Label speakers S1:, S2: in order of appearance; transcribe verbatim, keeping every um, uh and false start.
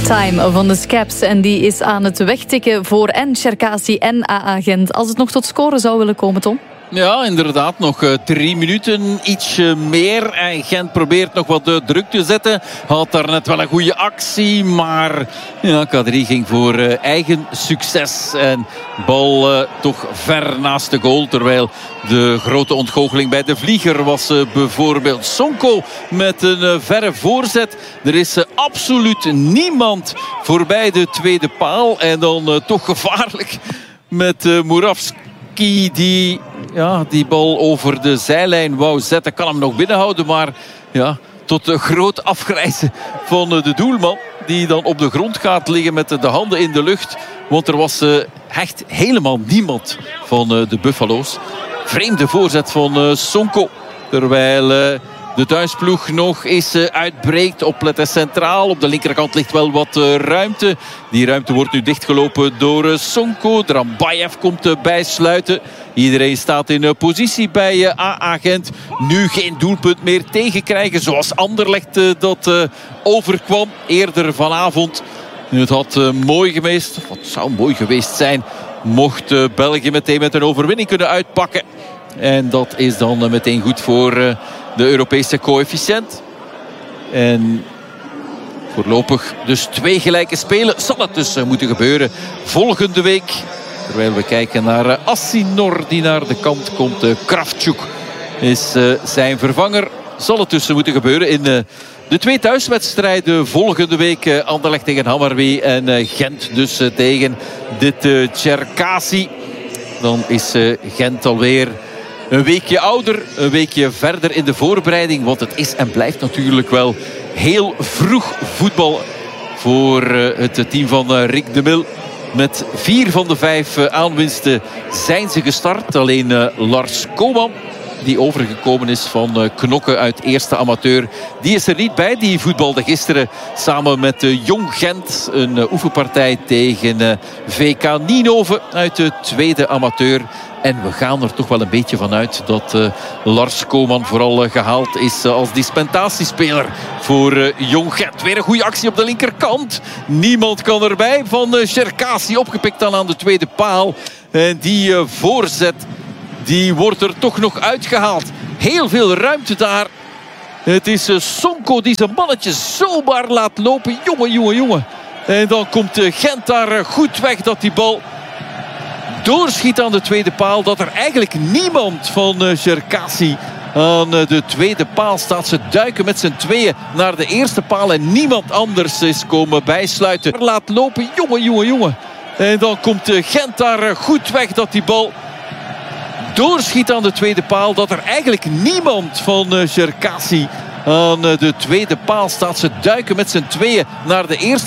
S1: Time van de Scaps. En die is aan het wegtikken voor en Cherkassy en A A Gent. Als het nog tot scoren zou willen komen, Tom?
S2: Ja, inderdaad. Nog uh, drie minuten. Ietsje meer. En Gent probeert nog wat uh, druk te zetten. Had daar net wel een goede actie. Maar ja, K drie ging voor uh, eigen succes. En bal uh, toch ver naast de goal. Terwijl de grote ontgoocheling bij de Vlieger was uh, bijvoorbeeld Sonko met een uh, verre voorzet. Er is uh, absoluut niemand voorbij de tweede paal. En dan uh, toch gevaarlijk met uh, Murawski. Die ja, die bal over de zijlijn wou zetten. Kan hem nog binnenhouden. Maar ja, tot de groot afgrijzen van de doelman. Die dan op de grond gaat liggen met de handen in de lucht. Want er was uh, echt helemaal niemand van uh, de Buffalo's. Vreemde voorzet van uh, Sonko. Terwijl uh, de thuisploeg nog eens uh, uitbreekt. Opletten centraal. Op de linkerkant ligt wel wat uh, ruimte. Die ruimte wordt nu dichtgelopen door uh, Sonko. Drambayev komt uh, bijsluiten. Iedereen staat in uh, positie bij uh, A A Gent. Nu geen doelpunt meer tegenkrijgen. Zoals Anderlecht uh, dat uh, overkwam eerder vanavond. Het had uh, mooi geweest. Wat zou mooi geweest zijn. Mocht uh, België meteen met een overwinning kunnen uitpakken. En dat is dan uh, meteen goed voor uh, de Europese coëfficiënt. En voorlopig dus twee gelijke spelen. Zal het dus uh, moeten gebeuren volgende week. Terwijl we kijken naar uh, Assinor die naar de kant komt. Uh, Kravchuk is uh, zijn vervanger. Zal het dus uh, moeten gebeuren in uh, de twee thuiswedstrijden volgende week. Uh, Anderlecht tegen Hammarby en uh, Gent dus uh, tegen dit uh, Cherkassy. Dan is uh, Gent alweer een weekje ouder, een weekje verder in de voorbereiding. Want het is en blijft natuurlijk wel heel vroeg voetbal voor uh, het team van uh, Rick de Mil. Met vier van de vijf uh, aanwinsten zijn ze gestart. Alleen uh, Lars Koman, die overgekomen is van uh, Knokke uit eerste amateur, die is er niet bij. Die voetbalde gisteren samen met uh, Jong Gent. Een uh, oefenpartij tegen uh, V K Ninove uit de tweede amateur. En we gaan er toch wel een beetje van uit dat uh, Lars Koman vooral uh, gehaald is uh, als dispensatiespeler voor uh, Jong Gent. Weer een goede actie op de linkerkant. Niemand kan erbij van uh, Cherkassy, opgepikt dan aan de tweede paal. En die uh, voorzet, die wordt er toch nog uitgehaald. Heel veel ruimte daar. Het is uh, Sonko die zijn mannetje zomaar laat lopen. Jongen, jongen, jongen. En dan komt uh, Gent daar uh, goed weg dat die bal doorschiet aan de tweede paal. Dat er eigenlijk niemand van uh, Cherkassy aan uh, de tweede paal staat. Ze duiken met z'n tweeën naar de eerste paal. En niemand anders is komen bijsluiten. Laat lopen. Jongen, jongen, jongen. En dan komt uh, Gent daar uh, goed weg dat die bal doorschiet aan de tweede paal. Dat er eigenlijk niemand van uh, Cherkassy aan uh, de tweede paal staat. Ze duiken met z'n tweeën naar de eerste